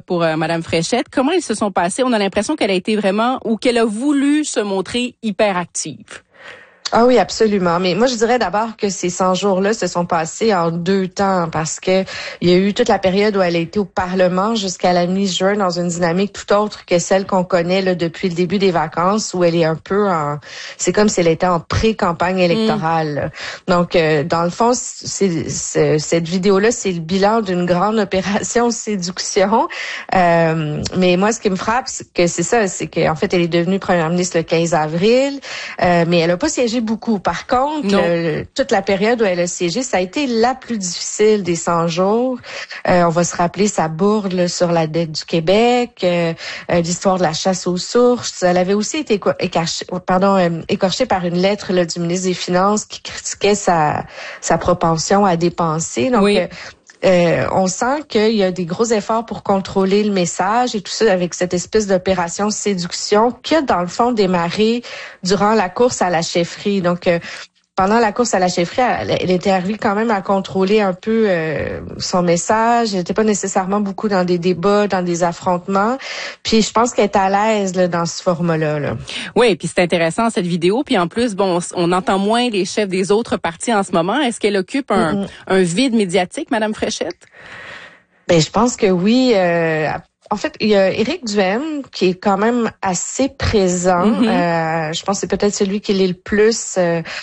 pour Madame Fréchette. Comment ils se sont passés? On a l'impression qu'elle a été vraiment, ou qu'elle a voulu se montrer hyper active. Ah oui, absolument. Mais moi, je dirais d'abord que ces 100 jours-là se sont passés en 2 temps parce que il y a eu toute la période où elle a été au Parlement jusqu'à la mi-juin dans une dynamique tout autre que celle qu'on connaît là, depuis le début des vacances où elle est un peu c'est comme si elle était en pré-campagne électorale. Donc, dans le fond, cette vidéo-là, c'est le bilan d'une grande opération séduction. Mais moi, ce qui me frappe, c'est qu'en fait, elle est devenue première ministre le 15 avril, mais elle a pas siégé beaucoup. Par contre, toute la période où elle a siégé, ça a été la plus difficile des 100 jours. On va se rappeler sa bourde là, sur la dette du Québec, l'histoire de la chasse aux sources. Elle avait aussi été écorchée par une lettre là, du ministre des Finances qui critiquait sa propension à dépenser. Donc, oui. On sent qu'il y a des gros efforts pour contrôler le message et tout ça avec cette espèce d'opération séduction qui a dans le fond démarré durant la course à la chefferie. Donc pendant la course à la chefferie, elle était arrivée quand même à contrôler un peu son message. Elle n'était pas nécessairement beaucoup dans des débats, dans des affrontements. Puis je pense qu'elle est à l'aise là, dans ce format-là. Là. Oui, puis c'est intéressant cette vidéo. Puis en plus, bon, on entend moins les chefs des autres partis en ce moment. Est-ce qu'elle occupe un vide médiatique, Madame Fréchette? Ben je pense que oui. En fait, il y a Éric Duhaime qui est quand même assez présent. Je pense que c'est peut-être celui qui l'est le plus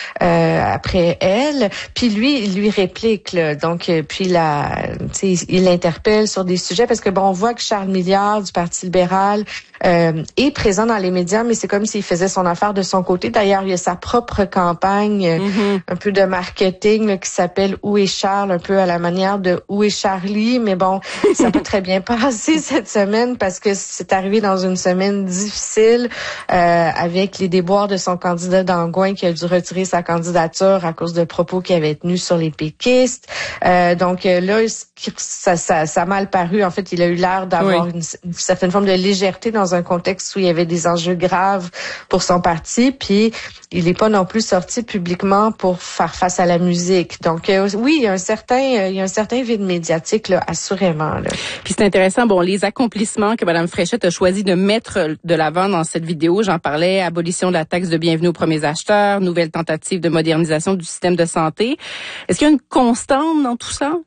après elle. Puis lui, il lui réplique. Là. Donc, puis il l'interpelle sur des sujets parce que bon, on voit que Charles Milliard du Parti libéral est présent dans les médias, mais c'est comme s'il faisait son affaire de son côté. D'ailleurs, il y a sa propre campagne, un peu de marketing là, qui s'appelle Où est Charles, un peu à la manière de Où est Charlie. Mais bon, ça peut très bien passer cette semaine parce que c'est arrivé dans une semaine difficile avec les déboires de son candidat d'Angouin qui a dû retirer sa candidature à cause de propos qu'il avait tenus sur les péquistes. Donc là, ça a mal paru. En fait, il a eu l'air d'avoir une certaine forme de légèreté dans un contexte où il y avait des enjeux graves pour son parti. Puis, il n'est pas non plus sorti publiquement pour faire face à la musique. Donc, oui, il y a un certain vide médiatique, là, assurément. Là. Puis c'est intéressant, bon, les accomplissements que Mme Fréchette a choisi de mettre de l'avant dans cette vidéo, j'en parlais, abolition de la taxe de bienvenue aux premiers acheteurs, nouvelle tentative de modernisation du système de santé. Est-ce qu'il y a une constante dans tout ça?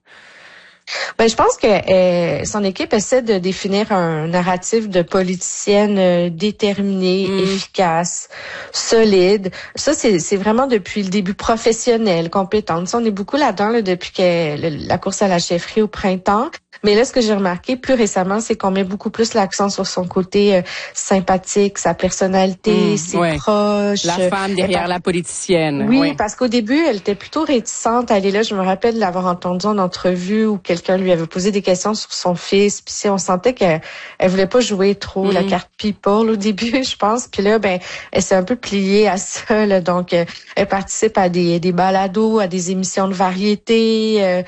Ben, je pense que son équipe essaie de définir un narratif de politicienne déterminée, efficace, solide. Ça, c'est vraiment depuis le début professionnel, compétente. Ça, on est beaucoup là-dedans là, depuis que la course à la chefferie au printemps. Mais là, ce que j'ai remarqué plus récemment, c'est qu'on met beaucoup plus l'accent sur son côté sympathique, sa personnalité, ses proches. La femme derrière la politicienne. Oui, parce qu'au début, elle était plutôt réticente à aller là. Je me rappelle de l'avoir entendue en entrevue où quelqu'un lui avait posé des questions sur son fils. Puis on sentait qu'elle voulait pas jouer trop la carte people au début, je pense. Puis là, ben, elle s'est un peu pliée à ça. Là. Donc, elle participe à des balados, à des émissions de variété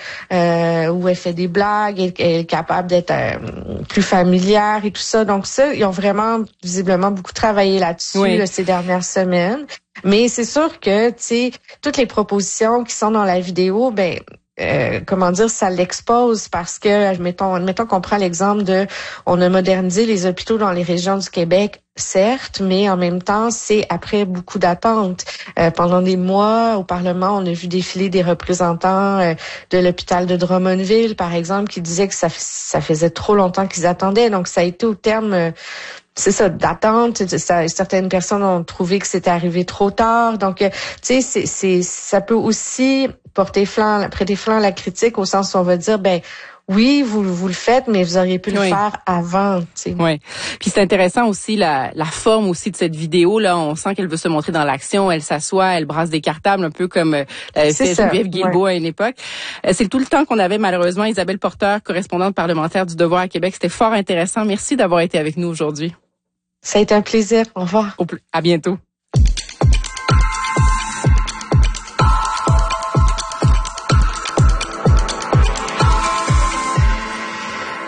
où elle fait des blagues. Elle est capable d'être plus familière et tout ça. Donc ça, ils ont vraiment visiblement beaucoup travaillé là-dessus là, ces dernières semaines. Mais c'est sûr que, tu sais, toutes les propositions qui sont dans la vidéo, ben comment dire, ça l'expose parce que, admettons qu'on prend l'exemple de, on a modernisé les hôpitaux dans les régions du Québec, certes, mais en même temps, c'est après beaucoup d'attentes. Pendant des mois, au Parlement, on a vu défiler des représentants de l'hôpital de Drummondville, par exemple, qui disaient que ça faisait trop longtemps qu'ils attendaient. Donc, ça a été au terme... c'est ça, d'attente. Certaines personnes ont trouvé que c'était arrivé trop tard. Donc, tu sais, ça peut aussi prêter flanc à la critique au sens où on va dire, ben oui, vous le faites, mais vous auriez pu le faire avant. Tu sais. Oui. Puis c'est intéressant aussi la forme aussi de cette vidéo là. On sent qu'elle veut se montrer dans l'action. Elle s'assoit, elle brasse des cartables, un peu comme l'avait fait Geneviève Guilbeault à une époque. C'est tout le temps qu'on avait malheureusement. Isabelle Porteur, correspondante parlementaire du Devoir à Québec. C'était fort intéressant. Merci d'avoir été avec nous aujourd'hui. Ça a été un plaisir. Au revoir. À bientôt.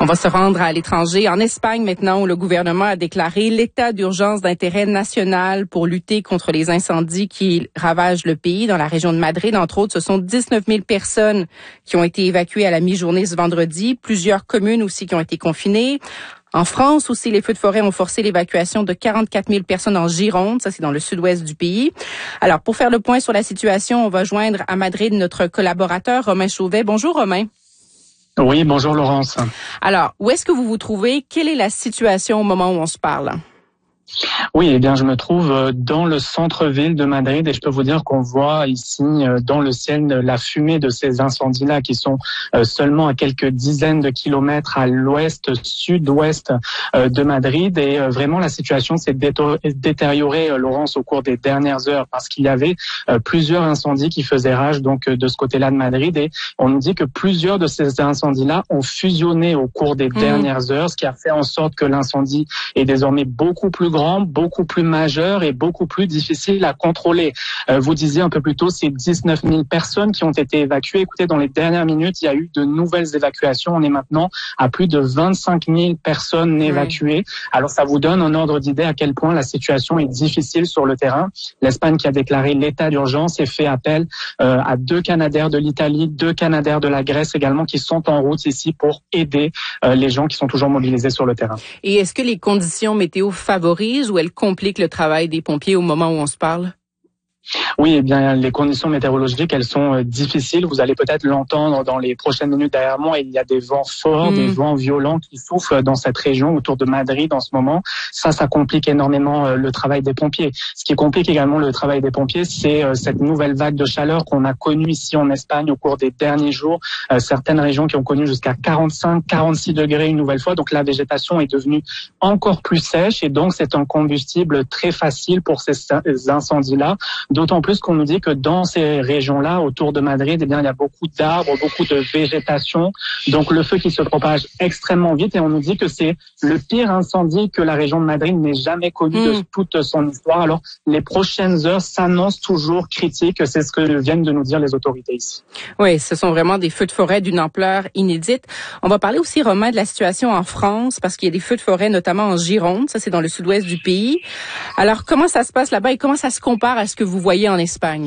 On va se rendre à l'étranger, en Espagne maintenant, où le gouvernement a déclaré l'état d'urgence d'intérêt national pour lutter contre les incendies qui ravagent le pays. Dans la région de Madrid, entre autres, ce sont 19 000 personnes qui ont été évacuées à la mi-journée ce vendredi. Plusieurs communes aussi qui ont été confinées. En France aussi, les feux de forêt ont forcé l'évacuation de 44 000 personnes en Gironde. Ça, c'est dans le sud-ouest du pays. Alors, pour faire le point sur la situation, on va joindre à Madrid notre collaborateur Romain Chauvet. Bonjour, Romain. Oui, bonjour Laurence. Alors, où est-ce que vous vous trouvez? Quelle est la situation au moment où on se parle? Oui, eh bien, je me trouve dans le centre-ville de Madrid et je peux vous dire qu'on voit ici dans le ciel la fumée de ces incendies-là qui sont seulement à quelques dizaines de kilomètres à l'ouest, sud-ouest de Madrid. Et vraiment, la situation s'est détériorée, Laurence, au cours des dernières heures parce qu'il y avait plusieurs incendies qui faisaient rage donc de ce côté-là de Madrid. Et on nous dit que plusieurs de ces incendies-là ont fusionné au cours des dernières heures, ce qui a fait en sorte que l'incendie est désormais beaucoup plus grand, beaucoup plus majeur et beaucoup plus difficile à contrôler. Vous disiez un peu plus tôt, c'est 19 000 personnes qui ont été évacuées. Écoutez, dans les dernières minutes, il y a eu de nouvelles évacuations. On est maintenant à plus de 25 000 personnes évacuées. Alors, ça vous donne un ordre d'idée à quel point la situation est difficile sur le terrain. L'Espagne qui a déclaré l'état d'urgence et fait appel à 2 Canadair de l'Italie, 2 Canadair de la Grèce également qui sont en route ici pour aider les gens qui sont toujours mobilisés sur le terrain. Et est-ce que les conditions météo favorisent ou elles compliquent le travail des pompiers au moment où on se parle? Oui, eh bien, les conditions météorologiques, elles sont difficiles. Vous allez peut-être l'entendre dans les prochaines minutes derrière moi. Il y a des vents forts, des vents violents qui soufflent dans cette région autour de Madrid en ce moment. Ça complique énormément le travail des pompiers. Ce qui complique également le travail des pompiers, c'est cette nouvelle vague de chaleur qu'on a connue ici en Espagne au cours des derniers jours. Certaines régions qui ont connu jusqu'à 45, 46 degrés une nouvelle fois. Donc la végétation est devenue encore plus sèche et donc c'est un combustible très facile pour ces incendies-là. D'autant plus qu'on nous dit que dans ces régions-là, autour de Madrid, eh bien, il y a beaucoup d'arbres, beaucoup de végétation. Donc, le feu qui se propage extrêmement vite et on nous dit que c'est le pire incendie que la région de Madrid n'ait jamais connu de toute son histoire. Alors, les prochaines heures s'annoncent toujours critiques. C'est ce que viennent de nous dire les autorités ici. Oui, ce sont vraiment des feux de forêt d'une ampleur inédite. On va parler aussi, Romain, de la situation en France parce qu'il y a des feux de forêt, notamment en Gironde. Ça, c'est dans le sud-ouest du pays. Alors, comment ça se passe là-bas et comment ça se compare à ce que vous voyez en Espagne?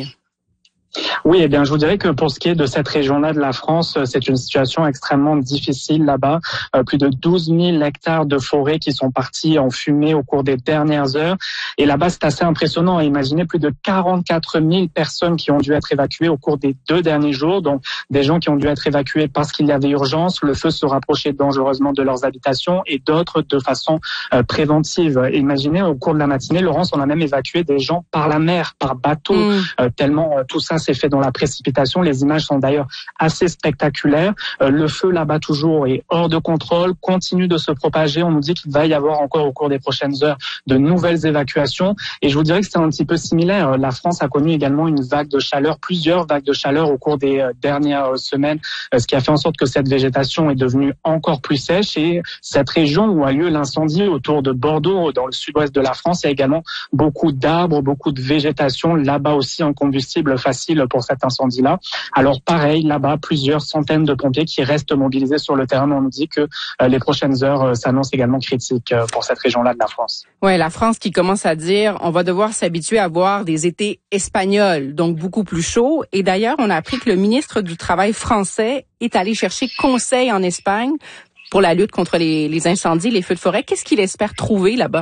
Oui, eh bien, je vous dirais que pour ce qui est de cette région-là de la France, c'est une situation extrêmement difficile là-bas. Plus de 12 000 hectares de forêt qui sont partis en fumée au cours des dernières heures. Et là-bas, c'est assez impressionnant. Imaginez plus de 44 000 personnes qui ont dû être évacuées au cours des 2 derniers jours. Donc, des gens qui ont dû être évacués parce qu'il y avait urgence, le feu se rapprochait dangereusement de leurs habitations et d'autres de façon préventive. Imaginez, au cours de la matinée, Laurence, on a même évacué des gens par la mer, par bateau, tellement tout ça s'est fait dans la précipitation. Les images sont d'ailleurs assez spectaculaires. Le feu là-bas toujours est hors de contrôle, continue de se propager. On nous dit qu'il va y avoir encore au cours des prochaines heures de nouvelles évacuations. Et je vous dirais que c'est un petit peu similaire. La France a connu également une vague de chaleur, plusieurs vagues de chaleur au cours des dernières semaines, ce qui a fait en sorte que cette végétation est devenue encore plus sèche. Et cette région où a lieu l'incendie autour de Bordeaux, dans le sud-ouest de la France, il y a également beaucoup d'arbres, beaucoup de végétation. Là-bas aussi, un combustible facile pour cet incendie-là. Alors pareil, là-bas, plusieurs centaines de pompiers qui restent mobilisés sur le terrain. On nous dit que les prochaines heures s'annoncent également critiques pour cette région-là de la France. Oui, la France qui commence à dire on va devoir s'habituer à voir des étés espagnols, donc beaucoup plus chauds. Et d'ailleurs, on a appris que le ministre du Travail français est allé chercher conseil en Espagne pour la lutte contre les incendies, les feux de forêt. Qu'est-ce qu'il espère trouver là-bas?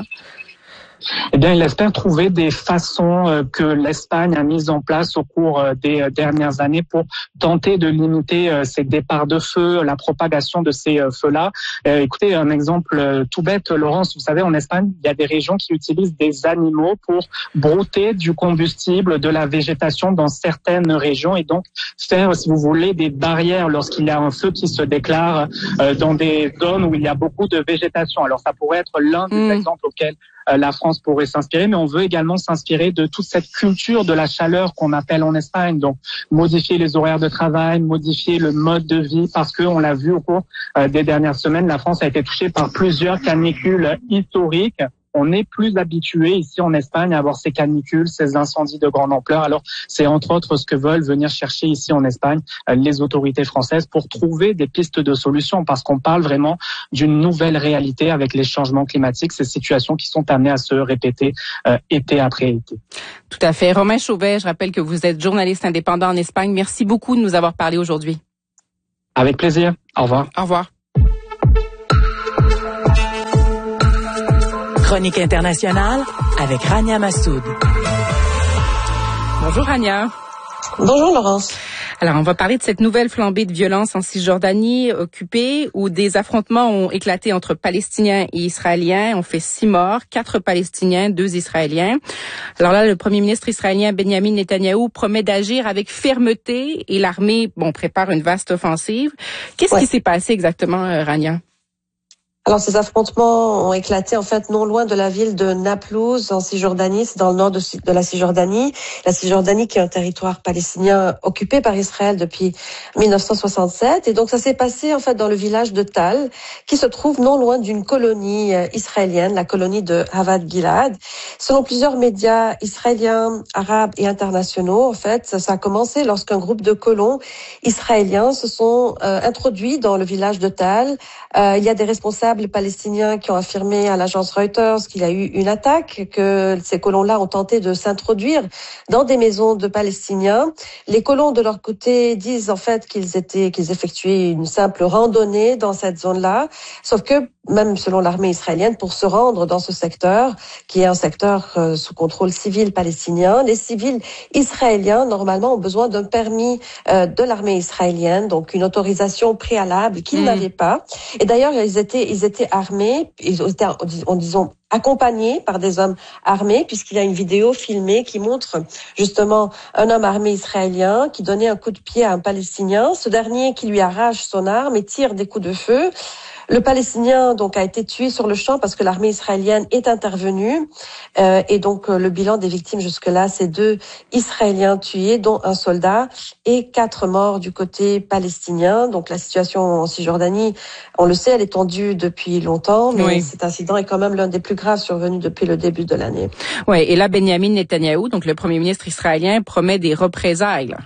Eh bien, il espère trouver des façons que l'Espagne a mises en place au cours des dernières années pour tenter de limiter ces départs de feu, la propagation de ces feux-là. Écoutez, un exemple tout bête, Laurence, vous savez, en Espagne, il y a des régions qui utilisent des animaux pour brouter du combustible, de la végétation dans certaines régions et donc faire, si vous voulez, des barrières lorsqu'il y a un feu qui se déclare dans des zones où il y a beaucoup de végétation. Alors, ça pourrait être l'un des exemples auxquels la France pourrait s'inspirer, mais on veut également s'inspirer de toute cette culture de la chaleur qu'on appelle en Espagne. Donc, modifier les horaires de travail, modifier le mode de vie, parce que on l'a vu au cours des dernières semaines, la France a été touchée par plusieurs canicules historiques. on est plus habitué ici en Espagne à avoir ces canicules, ces incendies de grande ampleur. Alors, c'est entre autres ce que veulent venir chercher ici en Espagne les autorités françaises pour trouver des pistes de solutions, parce qu'on parle vraiment d'une nouvelle réalité avec les changements climatiques, ces situations qui sont amenées à se répéter été après été. Tout à fait. Romain Chauvet, je rappelle que vous êtes journaliste indépendant en Espagne. Merci beaucoup de nous avoir parlé aujourd'hui. Avec plaisir. Au revoir. Au revoir. Chronique internationale avec Rania Massoud. Bonjour Rania. Bonjour Laurence. Alors, on va parler de cette nouvelle flambée de violence en Cisjordanie occupée, où des affrontements ont éclaté entre Palestiniens et Israéliens. On fait 6 morts, 4 Palestiniens, 2 Israéliens. Alors là, le premier ministre israélien Benjamin Netanyahou promet d'agir avec fermeté et l'armée, prépare une vaste offensive. Qu'est-ce qui s'est passé exactement, Rania? Alors, ces affrontements ont éclaté, en fait, non loin de la ville de Naplouse, en Cisjordanie. C'est dans le nord de la Cisjordanie. La Cisjordanie qui est un territoire palestinien occupé par Israël depuis 1967. Et donc, ça s'est passé, en fait, dans le village de Tal, qui se trouve non loin d'une colonie israélienne, la colonie de Havad Gilad. Selon plusieurs médias israéliens, arabes et internationaux, en fait, ça a commencé lorsqu'un groupe de colons israéliens se sont introduits dans le village de Tal. Il y a des responsables palestiniens qui ont affirmé à l'agence Reuters qu'il y a eu une attaque, que ces colons-là ont tenté de s'introduire dans des maisons de Palestiniens. Les colons, de leur côté, disent en fait qu'ils effectuaient une simple randonnée dans cette zone-là, sauf que même selon l'armée israélienne, pour se rendre dans ce secteur, qui est un secteur sous contrôle civil palestinien, les civils israéliens, normalement, ont besoin d'un permis de l'armée israélienne, donc une autorisation préalable qu'ils n'avaient pas. Et d'ailleurs, ils étaient armés, ils étaient, disons, accompagnés par des hommes armés, puisqu'il y a une vidéo filmée qui montre justement un homme armé israélien qui donnait un coup de pied à un Palestinien, ce dernier qui lui arrache son arme et tire des coups de feu. Le Palestinien donc a été tué sur le champ parce que l'armée israélienne est intervenue et donc le bilan des victimes jusque-là, c'est 2 Israéliens tués, dont un soldat, et 4 morts du côté palestinien. Donc la situation en Cisjordanie, on le sait, elle est tendue depuis longtemps, mais cet incident est quand même l'un des plus graves survenus depuis le début de l'année. Oui, et là Benjamin Netanyahou, donc le premier ministre israélien, promet des représailles.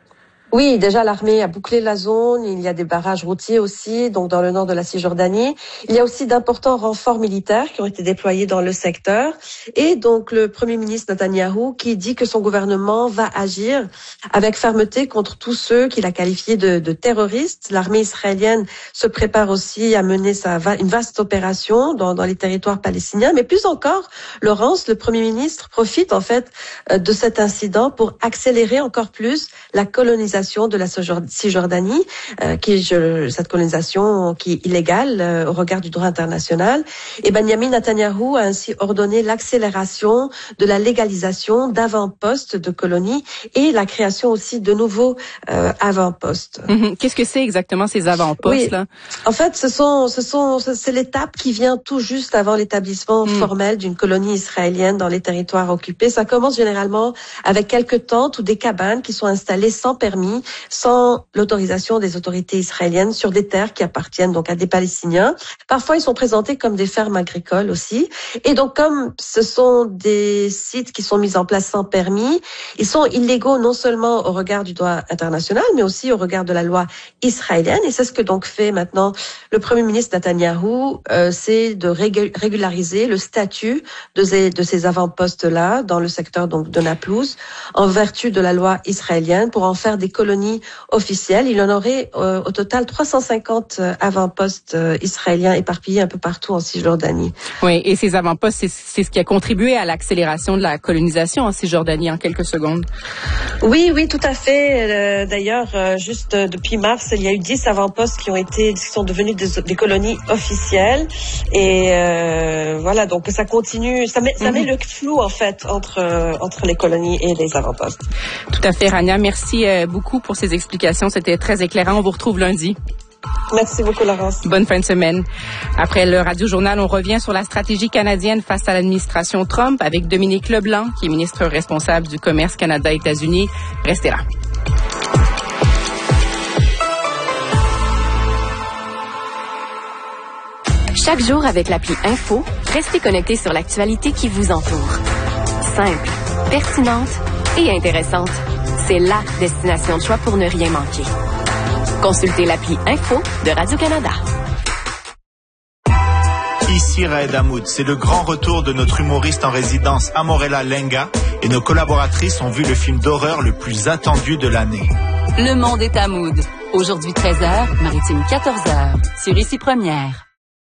Oui, déjà l'armée a bouclé la zone, il y a des barrages routiers aussi, donc dans le nord de la Cisjordanie. Il y a aussi d'importants renforts militaires qui ont été déployés dans le secteur. Et donc le Premier ministre Netanyahou qui dit que son gouvernement va agir avec fermeté contre tous ceux qu'il a qualifiés de terroristes. L'armée israélienne se prépare aussi à mener une vaste opération dans les territoires palestiniens. Mais plus encore, Laurence, le Premier ministre profite en fait de cet incident pour accélérer encore plus la colonisation de la Cisjordanie, cette colonisation qui est illégale au regard du droit international. Et Benjamin Netanyahou a ainsi ordonné l'accélération de la légalisation d'avant-postes de colonies et la création aussi de nouveaux avant-postes. Qu'est-ce que c'est exactement ces avant-postes là? En fait, c'est l'étape qui vient tout juste avant l'établissement formel d'une colonie israélienne dans les territoires occupés. Ça commence généralement avec quelques tentes ou des cabanes qui sont installées sans permis, sans l'autorisation des autorités israéliennes sur des terres qui appartiennent donc à des Palestiniens. Parfois, ils sont présentés comme des fermes agricoles aussi. Et donc, comme ce sont des sites qui sont mis en place sans permis, ils sont illégaux non seulement au regard du droit international, mais aussi au regard de la loi israélienne. Et c'est ce que donc fait maintenant le Premier ministre Netanyahou, c'est de régulariser le statut de ces avant-postes-là dans le secteur donc de Naplouse, en vertu de la loi israélienne, pour en faire des colonies officielles. Il en aurait au total 350 avant-postes israéliens éparpillés un peu partout en Cisjordanie. Oui, et ces avant-postes, c'est ce qui a contribué à l'accélération de la colonisation en Cisjordanie en quelques secondes. Oui, tout à fait. D'ailleurs, juste depuis mars, il y a eu 10 avant-postes qui sont devenus des colonies officielles. Et voilà, donc ça continue. Ça met le flou en fait entre les colonies et les avant-postes. Tout à fait, Rania. Merci beaucoup pour ces explications. C'était très éclairant. On vous retrouve lundi. Merci beaucoup, Laurence. Bonne fin de semaine. Après le Radio-Journal, on revient sur la stratégie canadienne face à l'administration Trump avec Dominique Leblanc, qui est ministre responsable du commerce Canada-États-Unis. Restez là. Chaque jour avec l'appli Info, restez connecté sur l'actualité qui vous entoure. Simple, pertinente et intéressante. C'est la destination de choix pour ne rien manquer. Consultez l'appli Info de Radio-Canada. Ici Raed Hamoud, c'est le grand retour de notre humoriste en résidence Amorella Lenga et nos collaboratrices ont vu le film d'horreur le plus attendu de l'année. Le monde est Hamoud. Aujourd'hui 13h, Maritime 14h, sur Ici Première.